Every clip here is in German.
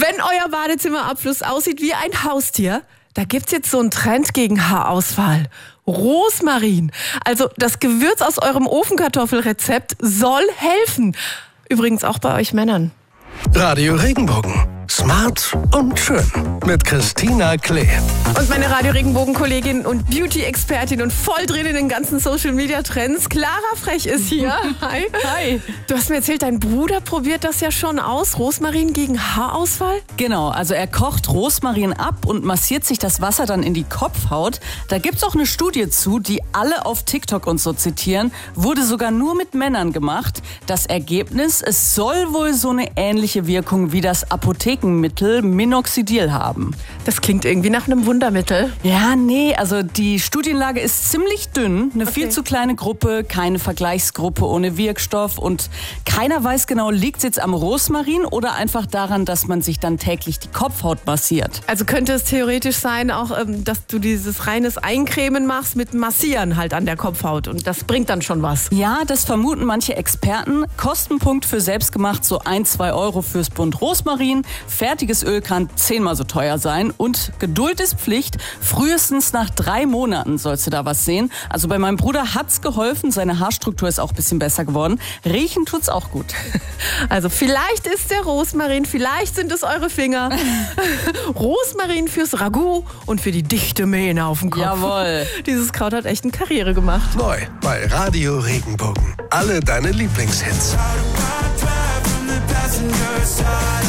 Wenn euer Badezimmerabfluss aussieht wie ein Haustier, da gibt's jetzt so einen Trend gegen Haarausfall. Rosmarin, also das Gewürz aus eurem Ofenkartoffelrezept, soll helfen. Übrigens auch bei euch Männern. Radio Regenbogen. Smart und schön. Mit Christina Klee. Und meine Radio Regenbogen-Kollegin und Beauty-Expertin und voll drin in den ganzen Social-Media-Trends, Clara Frech ist hier. Hi. Hi. Du hast mir erzählt, dein Bruder probiert das ja schon aus. Rosmarin gegen Haarausfall? Genau, also er kocht Rosmarin ab und massiert sich das Wasser dann in die Kopfhaut. Da gibt's auch eine Studie zu, die alle auf TikTok und so zitieren. Wurde sogar nur mit Männern gemacht. Das Ergebnis, es soll wohl so eine ähnliche Wirkung wie das Apothekenmittel Minoxidil haben. Das klingt irgendwie nach einem Wundermittel. Ja, nee, also die Studienlage ist ziemlich dünn. Eine viel zu kleine Gruppe, keine Vergleichsgruppe ohne Wirkstoff und keiner weiß genau, liegt es jetzt am Rosmarin oder einfach daran, dass man sich dann täglich die Kopfhaut massiert. Also könnte es theoretisch sein, auch, dass du dieses reines Eincremen machst mit Massieren halt an der Kopfhaut und das bringt dann schon was. Ja, das vermuten manche Experten. Kostenpunkt für selbstgemacht so 1-2 Euro fürs Bund Rosmarin. Fertiges Öl kann 10-mal so teuer sein und Geduld ist Pflicht. Frühestens nach 3 Monaten sollst du da was sehen. Also bei meinem Bruder hat's geholfen. Seine Haarstruktur ist auch ein bisschen besser geworden. Riechen tut's auch gut. Also vielleicht ist der Rosmarin, vielleicht sind es eure Finger. Rosmarin fürs Ragout und für die dichte Mähne auf dem Kopf. Jawohl. Dieses Kraut hat echt eine Karriere gemacht. Neu bei Radio Regenbogen. Alle deine Lieblingshits.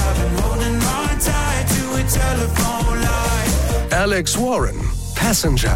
Alex Warren, Passenger.